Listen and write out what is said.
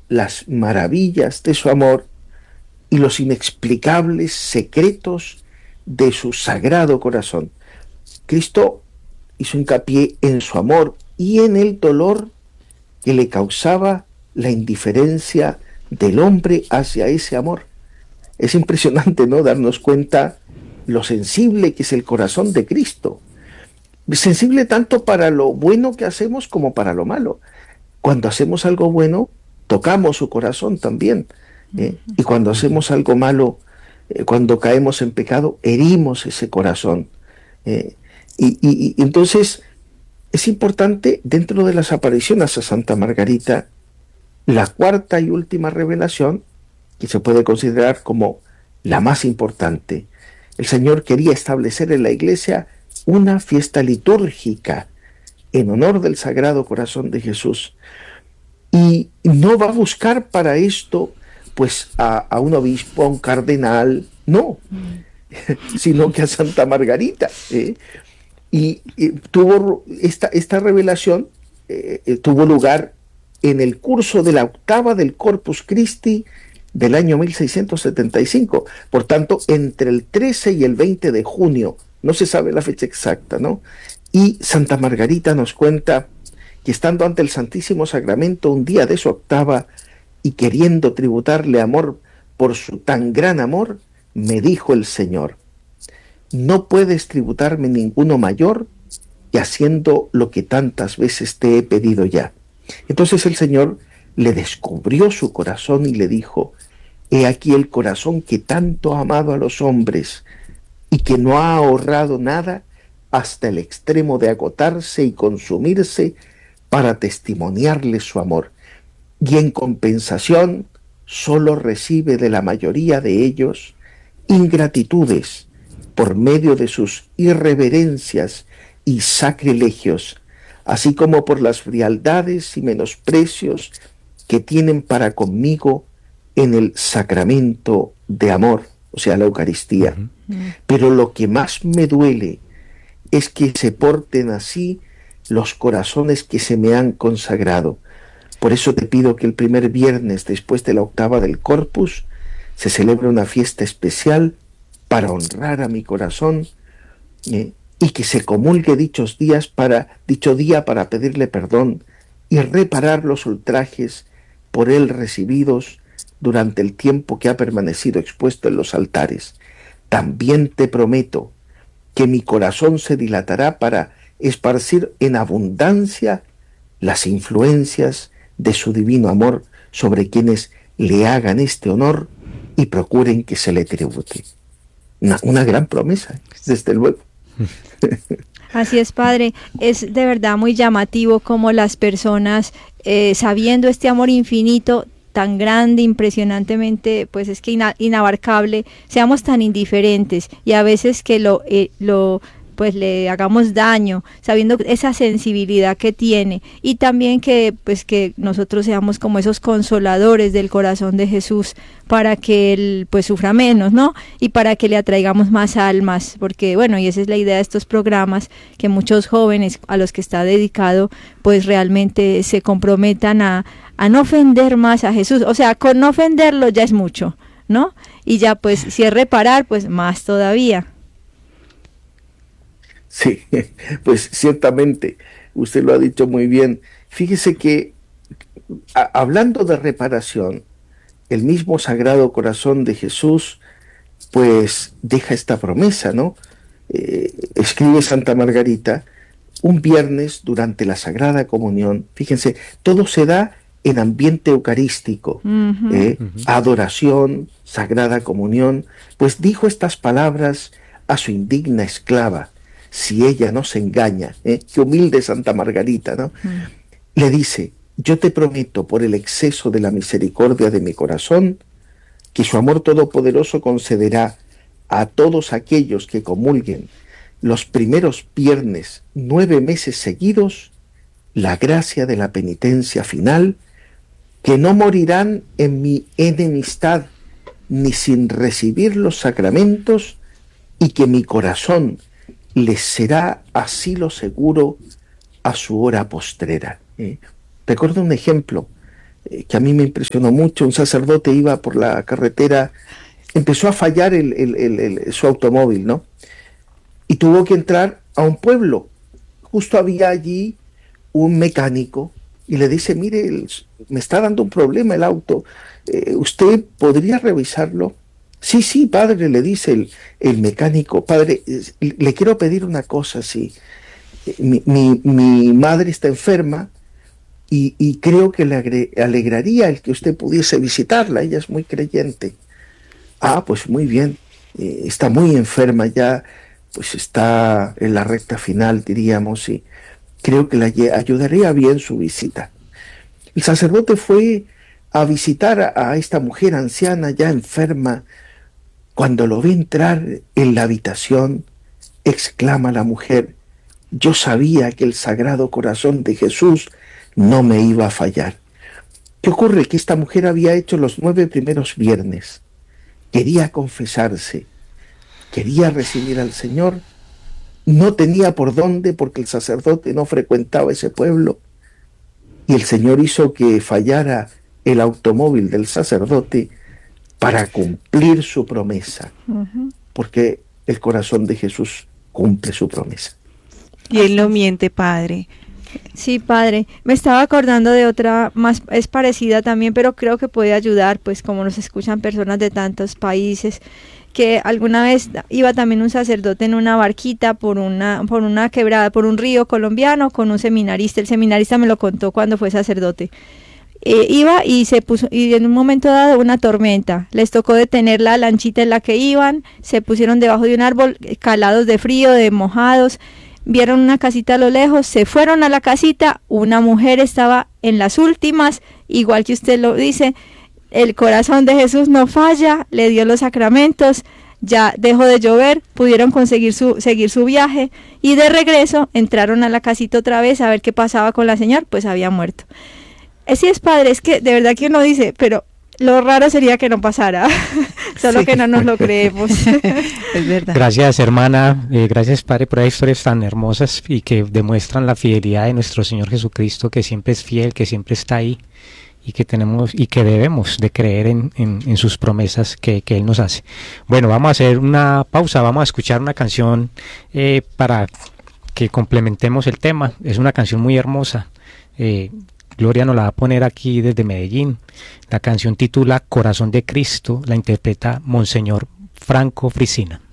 las maravillas de su amor y los inexplicables secretos de su sagrado corazón. Cristo hizo hincapié en su amor y en el dolor que le causaba la indiferencia del hombre hacia ese amor. Es impresionante, ¿no?, darnos cuenta lo sensible que es el corazón de Cristo. Sensible tanto para lo bueno que hacemos como para lo malo. Cuando hacemos algo bueno, tocamos su corazón también. Y cuando hacemos algo malo, cuando caemos en pecado, herimos ese corazón. Eh, y entonces es importante, dentro de las apariciones a Santa Margarita, la cuarta y última revelación, que se puede considerar como la más importante. El Señor quería establecer en la Iglesia una fiesta litúrgica en honor del Sagrado Corazón de Jesús. Y no va a buscar para esto pues a un obispo, a un cardenal, no, sino que a Santa Margarita. Y tuvo esta revelación, tuvo lugar en el curso de la octava del Corpus Christi del año 1675. Por tanto, entre el 13 y el 20 de junio, no se sabe la fecha exacta, ¿no? Y Santa Margarita nos cuenta que estando ante el Santísimo Sacramento un día de su octava y queriendo tributarle amor por su tan gran amor, me dijo el Señor: no puedes tributarme ninguno mayor que haciendo lo que tantas veces te he pedido ya. Entonces el Señor le descubrió su corazón y le dijo: he aquí el corazón que tanto ha amado a los hombres y que no ha ahorrado nada hasta el extremo de agotarse y consumirse para testimoniarle su amor. Y en compensación solo recibe de la mayoría de ellos ingratitudes por medio de sus irreverencias y sacrilegios, así como por las frialdades y menosprecios que tienen para conmigo en el sacramento de amor, o sea, la Eucaristía. Pero lo que más me duele es que se porten así los corazones que se me han consagrado. Por eso te pido que el primer viernes después de la octava del Corpus se celebre una fiesta especial para honrar a mi corazón, y que se comulgue dicho día para pedirle perdón y reparar los ultrajes por él recibidos durante el tiempo que ha permanecido expuesto en los altares. También te prometo que mi corazón se dilatará para esparcir en abundancia las influencias de su divino amor sobre quienes le hagan este honor y procuren que se le tribute. Una gran promesa, desde luego. Así es, Padre. Es de verdad muy llamativo cómo las personas, sabiendo este amor infinito, tan grande, impresionantemente, pues es que inabarcable, seamos tan indiferentes y a veces que pues le hagamos daño, sabiendo esa sensibilidad que tiene, y también que pues que nosotros seamos como esos consoladores del corazón de Jesús para que él pues sufra menos, ¿no? Y para que le atraigamos más almas, porque bueno, y esa es la idea de estos programas, que muchos jóvenes a los que está dedicado pues realmente se comprometan a no ofender más a Jesús, o sea, con no ofenderlo ya es mucho, ¿no? Y ya pues si es reparar, pues más todavía. Sí, pues ciertamente, usted lo ha dicho muy bien. Fíjese que, hablando de reparación, el mismo Sagrado Corazón de Jesús, pues deja esta promesa, ¿no? Escribe Santa Margarita: un viernes durante la Sagrada Comunión, fíjense, todo se da en ambiente eucarístico, adoración, Sagrada Comunión, pues dijo estas palabras a su indigna esclava: si ella no se engaña, qué humilde Santa Margarita, ¿no? Le dice: yo te prometo por el exceso de la misericordia de mi corazón que su amor todopoderoso concederá a todos aquellos que comulguen los primeros viernes 9 meses seguidos la gracia de la penitencia final, que no morirán en mi enemistad ni sin recibir los sacramentos, y que mi corazón les será asilo seguro a su hora postrera. Recuerdo un ejemplo. que a mí me impresionó mucho. Un sacerdote iba por la carretera, empezó a fallar su automóvil, ¿no? Y tuvo que entrar a un pueblo. Justo había allí un mecánico y le dice, mire, me está dando un problema el auto, ¿usted podría revisarlo? Sí, sí, padre, le dice el mecánico, padre, le quiero pedir una cosa, sí. Mi madre está enferma y creo que le alegraría el que usted pudiese visitarla, ella es muy creyente. Ah, pues muy bien, está muy enferma ya, pues está en la recta final, diríamos, y creo que le ayudaría bien su visita. El sacerdote fue a visitar a esta mujer anciana ya enferma. Cuando lo ve entrar en la habitación, exclama la mujer, yo sabía que el Sagrado Corazón de Jesús no me iba a fallar. ¿Qué ocurre? Que esta mujer había hecho los 9 primeros viernes. Quería confesarse, quería recibir al Señor, no tenía por dónde porque el sacerdote no frecuentaba ese pueblo y el Señor hizo que fallara el automóvil del sacerdote para cumplir su promesa, porque el corazón de Jesús cumple su promesa. Y Él no miente, Padre. Sí, padre. Me estaba acordando de otra, más es parecida también, pero creo que puede ayudar, pues como nos escuchan personas de tantos países, que alguna vez iba también un sacerdote en una barquita por una quebrada, por un río colombiano con un seminarista. El seminarista me lo contó cuando fue sacerdote. Iba y se puso, y en un momento dado una tormenta, les tocó detener la lanchita en la que iban, se pusieron debajo de un árbol, calados de frío, de mojados. Vieron una casita a lo lejos, se fueron a la casita, una mujer estaba en las últimas, igual que usted lo dice, el corazón de Jesús no falla, le dio los sacramentos, ya dejó de llover, pudieron seguir su viaje y de regreso entraron a la casita otra vez a ver qué pasaba con la señora, pues había muerto. Sí es padre, es que de verdad que uno dice, pero lo raro sería que no pasara, solo sí, que no nos lo creemos. Es verdad. Gracias, hermana, gracias, padre, por esas historias tan hermosas y que demuestran la fidelidad de nuestro Señor Jesucristo, que siempre es fiel, que siempre está ahí y que tenemos y que debemos de creer en sus promesas que Él nos hace. Bueno, vamos a hacer una pausa, vamos a escuchar una canción para que complementemos el tema. Es una canción muy hermosa. Gloria nos la va a poner aquí desde Medellín. La canción titula Corazón de Cristo, la interpreta Monseñor Franco Frisina.